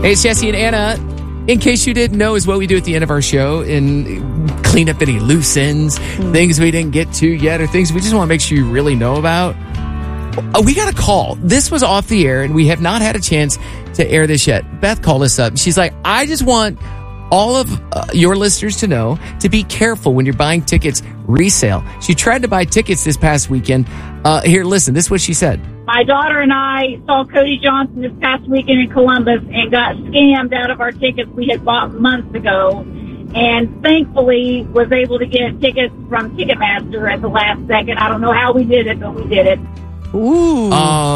Hey, it's Jesse and Anna. In case you didn't know, is what we do at the end of our show and clean up any loose ends, things we didn't get to yet, or things we just want to make sure you really know about. We got a call. This was off the air, and we have not had a chance to air this yet. Beth called us up. She's like, I just want all of your listeners to know to be careful when you're buying tickets resale. She tried to buy tickets this past weekend. Here, listen, this is what she said. My daughter and I saw Cody Johnson this past weekend in Columbus and got scammed out of our tickets we had bought months ago, and thankfully was able to get tickets from Ticketmaster at the last second. I don't know how we did it, but we did it. Ooh.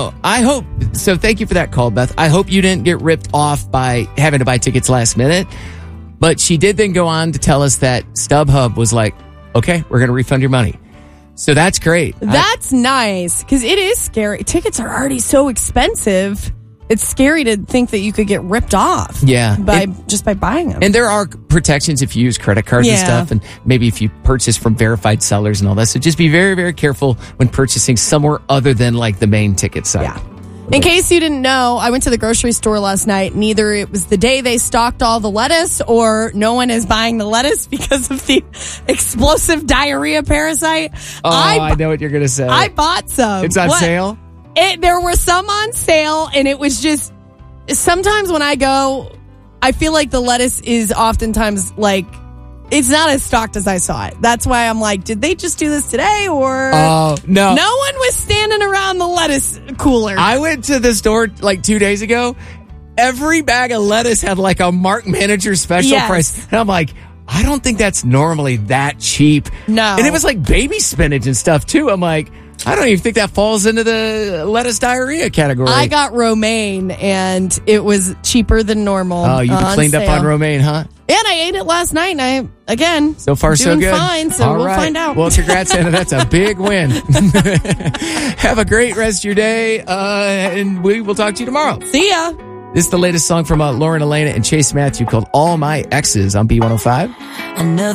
I hope so. Thank you for that call, Beth. I hope you didn't get ripped off by having to buy tickets last minute. But she did then go on to tell us that StubHub was like, okay, we're going to refund your money. So that's great. That's nice, because it is scary. Tickets are already so expensive. It's scary to think that you could get ripped off. Yeah. Just by buying them. And there are protections if you use credit cards and stuff, and maybe if you purchase from verified sellers and all that. So just be very, very careful when purchasing somewhere other than like the main ticket site. Yeah. In case you didn't know, I went to the grocery store last night. Neither it was the day they stocked all the lettuce, or no one is buying the lettuce because of the explosive diarrhea parasite. Oh, I know what you're going to say. I bought some. It's on sale? There were some on sale, and it was just, sometimes when I go, I feel like the lettuce is oftentimes like, it's not as stocked as I saw it. That's why I'm like, did they just do this today, or? Oh, no. No one was standing around the lettuce cooler. I went to the store like 2 days ago. Every bag of lettuce had like a Mark Manager special price. And I'm like, I don't think that's normally that cheap. No. And it was like baby spinach and stuff too. I'm like, I don't even think that falls into the lettuce diarrhea category. I got romaine, and it was cheaper than normal. Oh, you cleaned up on romaine, huh? And I ate it last night, and so far so good. Fine, so we'll find out. Well, congrats, Anna. That's a big win. Have a great rest of your day, and we will talk to you tomorrow. See ya. This is the latest song from Lauren Elena and Chase Matthew called All My Exes on B105. Another